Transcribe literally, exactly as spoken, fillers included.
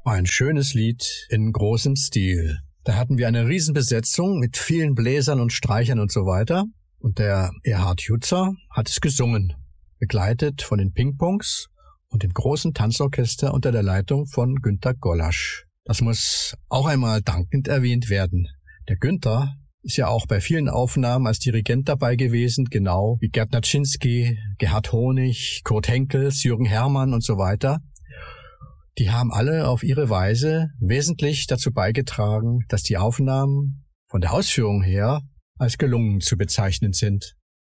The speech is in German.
War ein schönes Lied in großem Stil. Da hatten wir eine Riesenbesetzung mit vielen Bläsern und Streichern und so weiter. Und der Erhard Jutzer hat es gesungen, begleitet von den Pingpongs und dem großen Tanzorchester unter der Leitung von Günter Gollasch. Das muss auch einmal dankend erwähnt werden. Der Günter ist ja auch bei vielen Aufnahmen als Dirigent dabei gewesen, genau wie Gerd Naczynski, Gerhard Honig, Kurt Henkels, Jürgen Herrmann und so weiter. Die haben alle auf ihre Weise wesentlich dazu beigetragen, dass die Aufnahmen von der Ausführung her als gelungen zu bezeichnen sind.